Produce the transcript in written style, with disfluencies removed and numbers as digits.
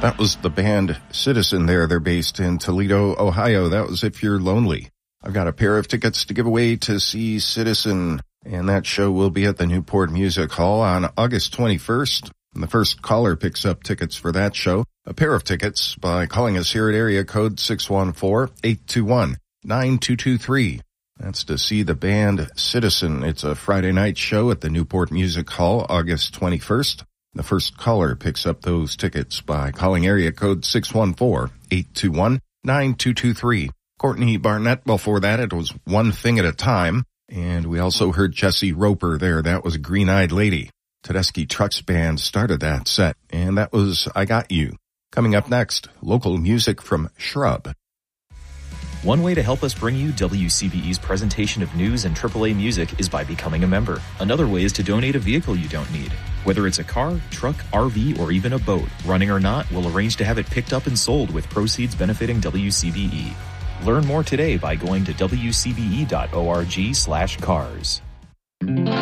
That was the band Citizen there. They're based in Toledo, Ohio. That was If You're Lonely. I've got a pair of tickets to give away to see Citizen, and that show will be at the Newport Music Hall on August 21st. And the first caller picks up tickets for that show, a pair of tickets, by calling us here at area code 614-821-9223. That's to see the band Citizen. It's a Friday night show at the Newport Music Hall, August 21st. The first caller picks up those tickets by calling area code 614-821-9223. Courtney Barnett, before that, it was One Thing at a Time. And we also heard Jesse Roper there. That was Green Eyed Lady. Tedeschi Trucks Band started that set. And that was I Got You. Coming up next, local music from Shrub. One way to help us bring you WCBE's presentation of news and AAA music is by becoming a member. Another way is to donate a vehicle you don't need. Whether it's a car, truck, RV, or even a boat, running or not, we'll arrange to have it picked up and sold with proceeds benefiting WCBE. Learn more today by going to wcbe.org/cars.